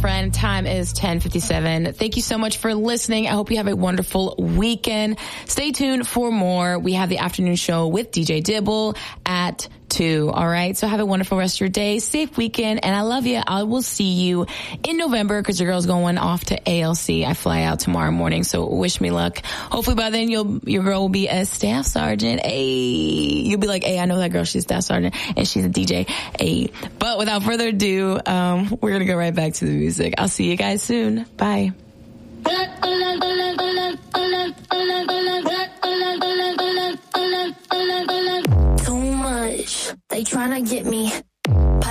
friend. Time is 10:57. Thank you so much for listening. I hope you have a wonderful weekend. Stay tuned for more. We have the afternoon show with DJ Dibble at 2. All right. So have a wonderful rest of your day. Safe weekend. And I love you. I will see you in November because your girl's going off to ALC. I fly out tomorrow morning. So wish me luck. Hopefully by then your girl will be a staff sergeant. Hey, you'll be like, hey, I know that girl. She's a staff sergeant and she's a DJ. Hey, but without further ado, we're going to go right back to the music. I'll see you guys soon. Bye. Too much. They tryna get me.